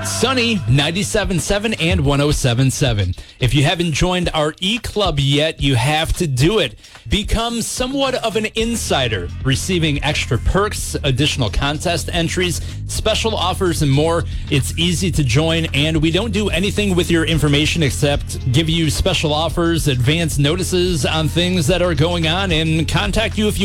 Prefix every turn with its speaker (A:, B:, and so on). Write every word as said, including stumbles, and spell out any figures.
A: Sunny, ninety-seven point seven and one oh seven point seven. If you haven't joined our e-club yet, you have to do it. Become somewhat of an insider, receiving extra perks, additional contest entries, special offers, and more. It's easy to join, and we don't do anything with your information except give you special offers, advance notices on things that are going on, and contact you if you